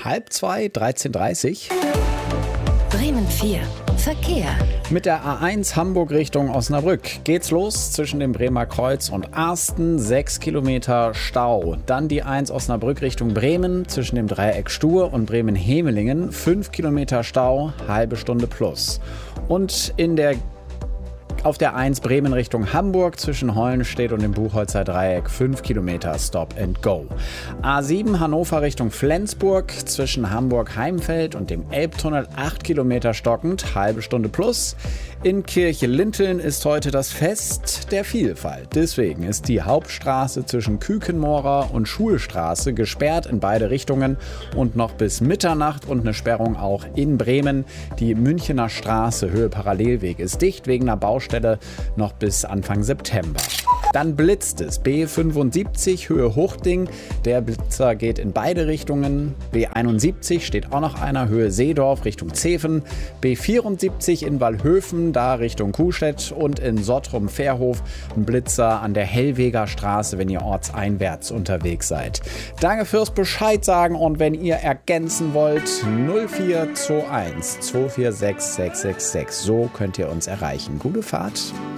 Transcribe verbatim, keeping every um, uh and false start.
halb zwei, dreizehn Uhr dreißig. Bremen vier. Verkehr. Mit der A eins Hamburg Richtung Osnabrück geht's los zwischen dem Bremer Kreuz und Arsten, sechs Kilometer Stau. Dann die eins Osnabrück Richtung Bremen zwischen dem Dreieck Stur und Bremen-Hemelingen, fünf Kilometer Stau, halbe Stunde plus. Und in der Auf der eins Bremen Richtung Hamburg zwischen Hollenstedt und dem Buchholzer Dreieck fünf Kilometer Stop and Go. A sieben Hannover Richtung Flensburg zwischen Hamburg-Heimfeld und dem Elbtunnel acht Kilometer stockend, halbe Stunde plus. In Kirche-Linteln ist heute das Fest der Vielfalt. Deswegen ist die Hauptstraße zwischen Kükenmoorer und Schulstraße gesperrt in beide Richtungen und noch bis Mitternacht und eine Sperrung auch in Bremen. Die Münchener Straße Höhe Parallelweg ist dicht wegen einer Baustelle noch bis Anfang September. Dann blitzt es. B fünfundsiebzig Höhe Huchting. Der Blitzer geht in beide Richtungen. B einundsiebzig steht auch noch einer Höhe Seedorf Richtung Zeven. B vierundsiebzig in Wallhöfen, da Richtung Kuhstedt. Und in Sottrum-Fährhof ein Blitzer an der Hellweger Straße, wenn ihr ortseinwärts unterwegs seid. Danke fürs Bescheid sagen und wenn ihr ergänzen wollt, null vier zwei eins zwei vier sechs sechs sechs sechs. So könnt ihr uns erreichen. Gute Fahrt.